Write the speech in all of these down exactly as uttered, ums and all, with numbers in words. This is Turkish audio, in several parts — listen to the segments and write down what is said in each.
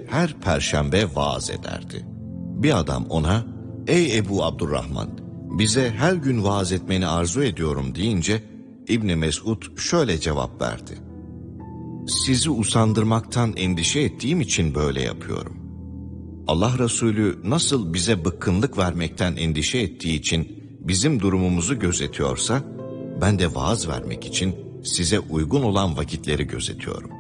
her perşembe vaaz ederdi. Bir adam ona, ''Ey Ebu Abdurrahman, bize her gün vaaz etmeni arzu ediyorum.'' deyince İbni Mesud şöyle cevap verdi: ''Sizi usandırmaktan endişe ettiğim için böyle yapıyorum. Allah Resulü nasıl bize bıkkınlık vermekten endişe ettiği için bizim durumumuzu gözetiyorsa, ben de vaaz vermek için size uygun olan vakitleri gözetiyorum.''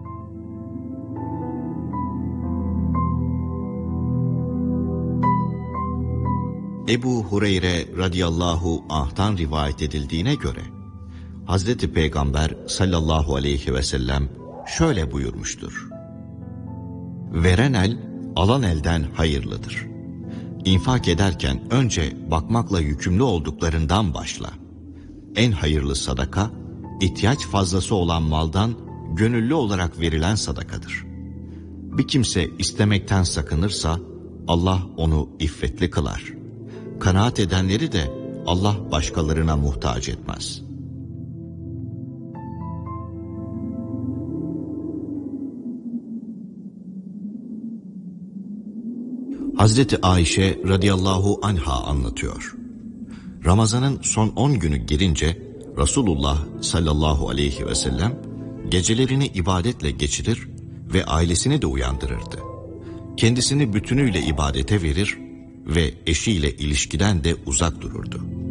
Ebu Hureyre radıyallahu anh'tan rivayet edildiğine göre, Hazreti Peygamber sallallahu aleyhi ve sellem şöyle buyurmuştur: Veren el, alan elden hayırlıdır. İnfak ederken önce bakmakla yükümlü olduklarından başla. En hayırlı sadaka, ihtiyaç fazlası olan maldan gönüllü olarak verilen sadakadır. Bir kimse istemekten sakınırsa, Allah onu iffetli kılar. Kanaat edenleri de Allah başkalarına muhtaç etmez. Hazreti Ayşe radıyallahu anha anlatıyor. Ramazan'ın son on günü gelince Resulullah sallallahu aleyhi ve sellem gecelerini ibadetle geçirir ve ailesini de uyandırırdı. Kendisini bütünüyle ibadete verir ve eşiyle ilişkiden de uzak dururdu.